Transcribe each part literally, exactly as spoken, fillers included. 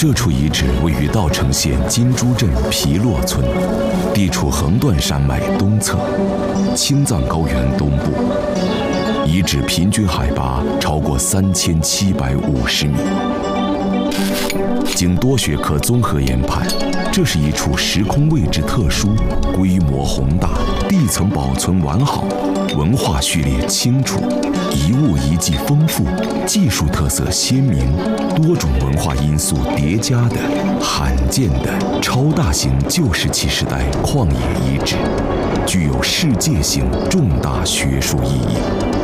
这处遗址位于稻城县金珠镇皮洛村，地处横断山脉东侧，青藏高原东部。遗址平均海拔超过三千七百五十米。经多学科综合研判，这是一处时空位置特殊、规模宏大、地层保存完好、文化序列清楚、遗物遗迹丰富、技术特色鲜明、多种文化因素叠加的罕见的超大型旧石器时代矿冶遗址，具有世界性重大学术意义。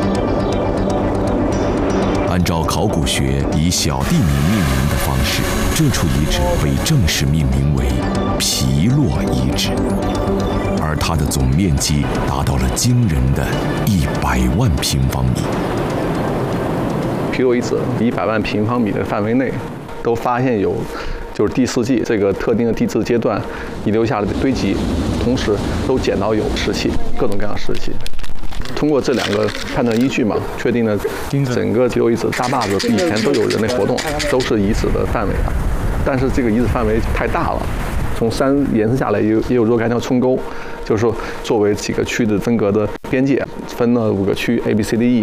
按照考古学以小地名命名的方式，这处遗址被正式命名为皮洛遗址，而它的总面积达到了惊人的一百万平方米。 皮洛遗址一百万平方米的范围内，都发现有就是第四纪这个特定的地质阶段遗留下来的堆积，同时都捡到有石器，各种各样的石器。通过这两个判断依据嘛，确定了整个皮洛遗址大坝子以前都有人类活动，都是遗址的范围啊。但是这个遗址范围太大了，从山延伸下来也有也有若干条冲沟，就是说作为几个区的分隔的边界，分了五个区 A、B、C、D、E。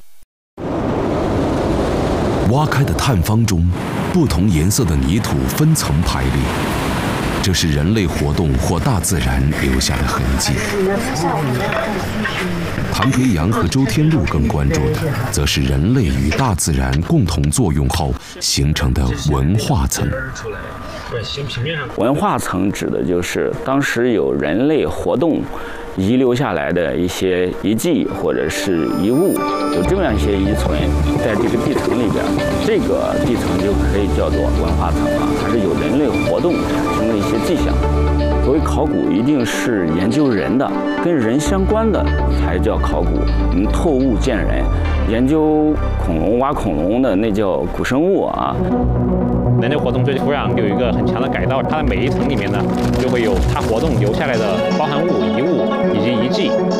挖开的探方中，不同颜色的泥土分层排列。这是人类活动或大自然留下的痕迹。谭培阳和周天禄更关注的，则是人类与大自然共同作用后形成的文化层。 文化层指的就是当时有人类活动遗留下来的一些遗迹或者是遗物，有这么样一些遗存在这个地层里边，这个地层就可以叫做文化层了，它是有人类活动产生的一些迹象。所谓考古，一定是研究人的，跟人相关的才叫考古。我们透物见人，研究恐龙、挖恐龙的那叫古生物啊。 人类活动对土壤有一个很强的改造，它的每一层里面呢，就会有它活动留下来的包含物、遗物以及遗迹。